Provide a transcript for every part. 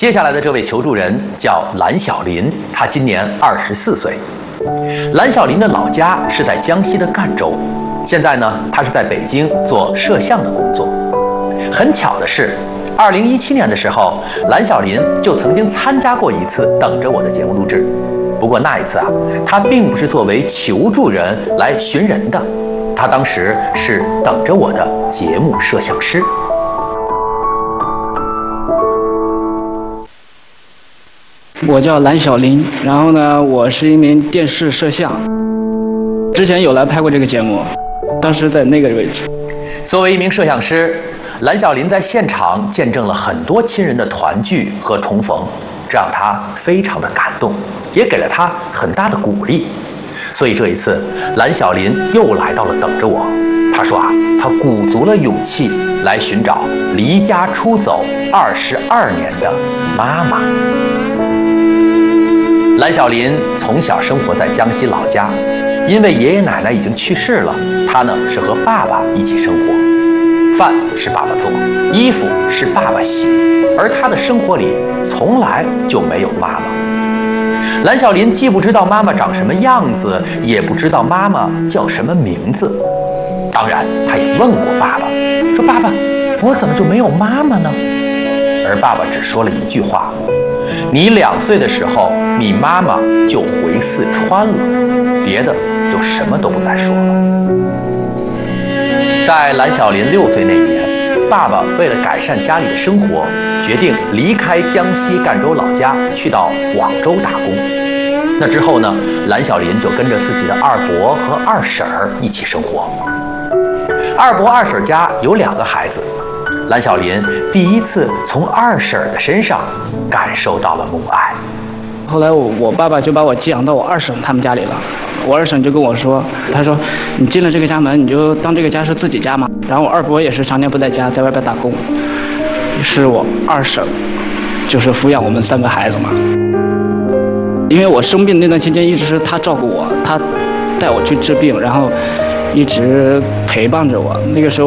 接下来的这位求助人叫蓝小林，他今年24岁。蓝小林的老家是在江西的赣州，现在呢，他是在北京做摄像的工作。很巧的是，2017年的时候，蓝小林就曾经参加过一次《等着我》的节目录制。不过那一次啊，他并不是作为求助人来寻人的，他当时是《等着我》的节目摄像师。 我叫蓝小林，然后呢，我是一名电视摄像，之前有来拍过这个节目，当时在那个位置。 作为一名摄像师，蓝小林在现场见证了很多亲人的团聚和重逢，这让他非常的感动，也给了他很大的鼓励。所以这一次，蓝小林又来到了等着我。他说啊，他鼓足了勇气来寻找离家出走22年的妈妈。蓝小林从小生活在江西老家，因为爷爷奶奶已经去世了，他呢是和爸爸一起生活，饭是爸爸做，衣服是爸爸洗，而他的生活里从来就没有妈妈。蓝小林既不知道妈妈长什么样子，也不知道妈妈叫什么名字。当然，他也问过爸爸，说：“爸爸，我怎么就没有妈妈呢？”而爸爸只说了一句话：“你2岁的时候，你妈妈就回四川了。”别的就什么都不再说了。在蓝小林6岁那年，爸爸为了改善家里的生活，决定离开江西赣州老家，去到广州打工。那之后呢，蓝小林就跟着自己的二伯和二婶儿一起生活。二伯二婶家有2个孩子，蓝小林第一次从二婶的身上感受到了母爱。 后来我爸爸就把我寄养到我二婶他们家里了。我二婶就跟我说，他说你进了这个家门，你就当这个家是自己家嘛。然后我二伯也是常年不在家，在外边打工，是我二婶就是抚养我们3个孩子嘛。因为我生病那段期间一直是他照顾我，他带我去治病，然后一直陪伴着我。那个时候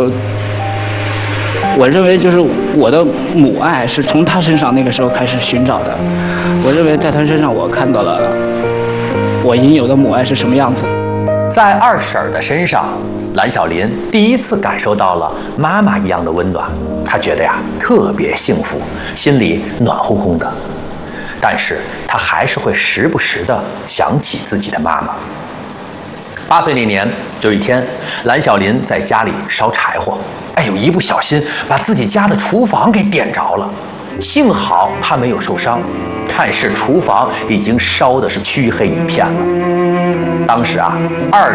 我认为就是我的母爱是从他身上那个时候开始寻找的。我认为在他身上我看到了我应有的母爱是什么样子。 在二婶的身上，蓝小林第一次感受到了妈妈一样的温暖，他觉得呀特别幸福，心里暖烘烘的。但是他还是会时不时的想起自己的妈妈。8岁那年，有一天，蓝小林在家里烧柴火，一不小心把自己家的厨房给点着了。幸好他没有受伤，但是厨房已经烧的是黢黑一片了。当时啊，